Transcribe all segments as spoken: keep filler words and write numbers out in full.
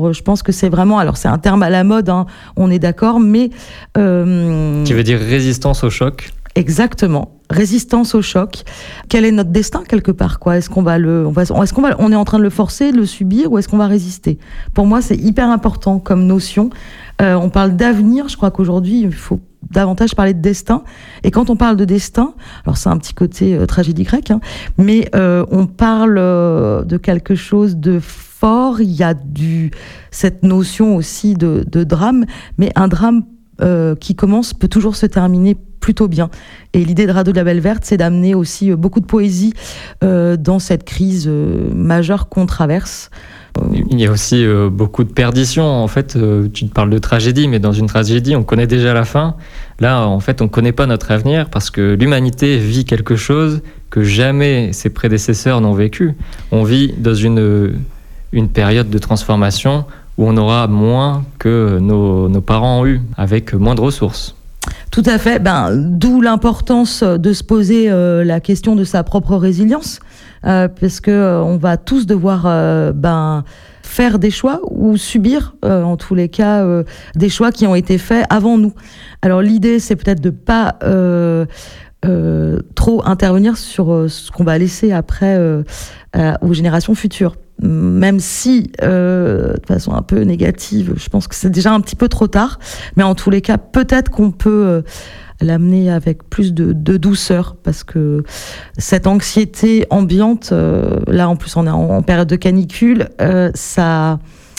Alors, je pense que c'est vraiment... Alors, c'est un terme à la mode, hein, on est d'accord, mais... Euh... Qui veut dire résistance au choc. Exactement. Résistance au choc. Quel est notre destin, quelque part, quoi? Est-ce qu'on va le... On va... Est-ce qu'on va... On est en train de le forcer, de le subir, ou est-ce qu'on va résister? Pour moi, c'est hyper important comme notion. Euh, on parle d'avenir. Je crois qu'aujourd'hui, il faut davantage parler de destin. Et quand on parle de destin, alors c'est un petit côté euh, tragédie grecque, hein, mais euh, on parle euh, de quelque chose de fort. Il y a du, cette notion aussi de, de drame, mais un drame euh, qui commence peut toujours se terminer plutôt bien. Et l'idée de Radio Label Verte, c'est d'amener aussi euh, beaucoup de poésie euh, dans cette crise euh, majeure qu'on traverse. Il y a aussi euh, beaucoup de perditions. En fait, euh, tu te parles de tragédie, mais dans une tragédie, on connaît déjà la fin. Là, en fait, on ne connaît pas notre avenir parce que l'humanité vit quelque chose que jamais ses prédécesseurs n'ont vécu. On vit dans une, une période de transformation où on aura moins que nos, nos parents ont eu, avec moins de ressources. Tout à fait. Ben, d'où l'importance de se poser euh, la question de sa propre résilience. Euh, parce que euh, on va tous devoir euh, ben, faire des choix ou subir, euh, en tous les cas, euh, des choix qui ont été faits avant nous. Alors l'idée, c'est peut-être de pas euh, euh, trop intervenir sur euh, ce qu'on va laisser après euh, euh, aux générations futures. Même si, euh, de façon un peu négative, je pense que c'est déjà un petit peu trop tard. Mais en tous les cas, peut-être qu'on peut... Euh, l'amener avec plus de, de douceur, parce que cette anxiété ambiante, euh, là en plus on est en, en période de canicule, euh, ça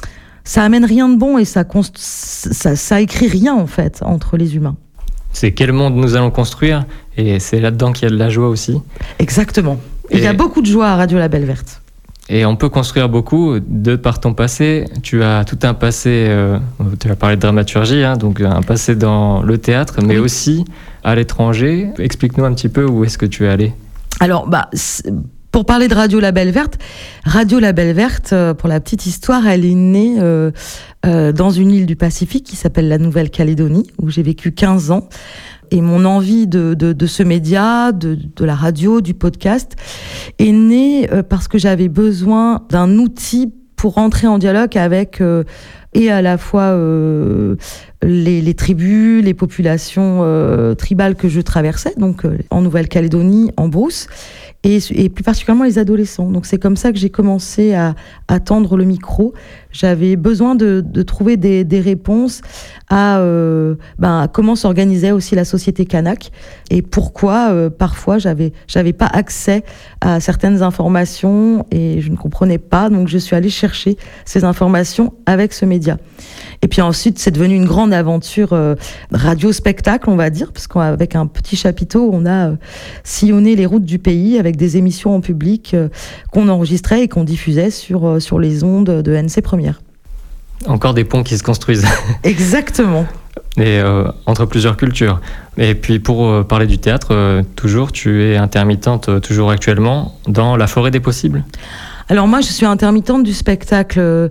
ça amène rien de bon et ça, const- ça ça écrit rien en fait entre les humains. C'est quel monde nous allons construire, et c'est là-dedans qu'il y a de la joie aussi. Exactement. Et il y a beaucoup de joie à Radio Label Verte. Et on peut construire beaucoup de par ton passé. Tu as tout un passé, euh, tu as parlé de dramaturgie, hein, donc un passé dans le théâtre, mais oui. aussi à l'étranger. Explique-nous un petit peu où est-ce que tu es allé. Alors, bah, pour parler de Radio Label Verte, Radio Label Verte, pour la petite histoire, elle est née euh, euh, dans une île du Pacifique qui s'appelle la Nouvelle-Calédonie, où j'ai vécu quinze ans. Et mon envie de, de, de ce média, de, de la radio, du podcast, est née parce que j'avais besoin d'un outil pour rentrer en dialogue avec euh, et à la fois euh, les, les tribus, les populations euh, tribales que je traversais, donc euh, en Nouvelle-Calédonie, en brousse, et, et plus particulièrement les adolescents. Donc c'est comme ça que j'ai commencé à, à tendre le micro. J'avais besoin de, de trouver des, des réponses à, euh, ben, à comment s'organisait aussi la société kanak et pourquoi euh, parfois j'avais j'avais pas accès à certaines informations et je ne comprenais pas. Donc je suis allée chercher ces informations avec ce média. Et puis ensuite, c'est devenu une grande aventure euh, radio-spectacle, on va dire, parce qu'avec un petit chapiteau, on a euh, sillonné les routes du pays avec des émissions en public euh, qu'on enregistrait et qu'on diffusait sur, euh, sur les ondes de N C Première. Encore des ponts qui se construisent. Exactement. Et euh, entre plusieurs cultures. Et puis pour euh, parler du théâtre, euh, toujours, tu es intermittente, euh, toujours actuellement, dans la forêt des possibles. Alors moi, je suis intermittente du spectacle. Euh,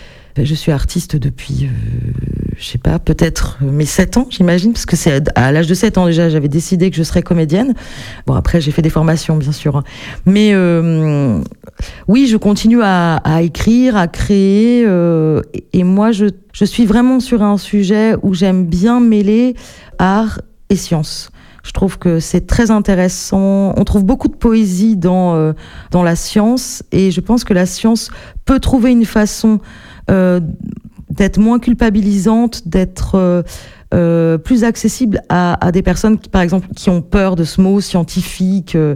Je suis artiste depuis, euh, je sais pas, peut-être mes sept ans, j'imagine, parce que c'est à l'âge de sept ans déjà, j'avais décidé que je serais comédienne. Bon, après, j'ai fait des formations, bien sûr. Hein. Mais euh, oui, je continue à, à écrire, à créer. Euh, et, et moi, je, je suis vraiment sur un sujet où j'aime bien mêler art et science. Je trouve que c'est très intéressant. On trouve beaucoup de poésie dans, euh, dans la science, et je pense que la science peut trouver une façon Euh, d'être moins culpabilisante, d'être euh, euh, plus accessible à, à des personnes qui, par exemple, qui ont peur de ce mot scientifique. Euh,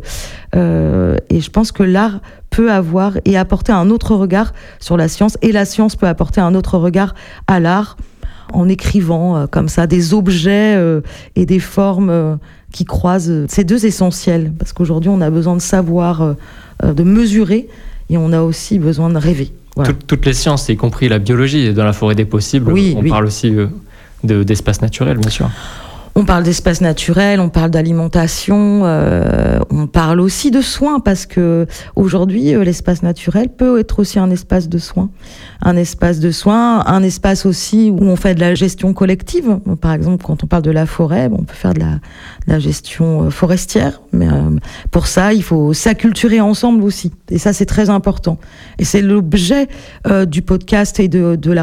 euh, et je pense que l'art peut avoir et apporter un autre regard sur la science, et la science peut apporter un autre regard à l'art en écrivant euh, comme ça des objets euh, et des formes euh, qui croisent. Ces deux essentiels, parce qu'aujourd'hui on a besoin de savoir, euh, de mesurer, et on a aussi besoin de rêver. Voilà. Tout, toutes les sciences, y compris la biologie, dans la forêt des possibles, oui, on oui. parle aussi euh, de, d'espace naturel, bien sûr. On parle d'espace naturel, on parle d'alimentation, euh, on parle aussi de soins, parce que aujourd'hui, euh, l'espace naturel peut être aussi un espace de soins. Un espace de soins, un espace aussi où on fait de la gestion collective. Par exemple, quand on parle de la forêt, on peut faire de la, de la gestion forestière. Mais euh, pour ça, il faut s'acculturer ensemble aussi. Et ça, c'est très important. Et c'est l'objet euh, du podcast et de, de la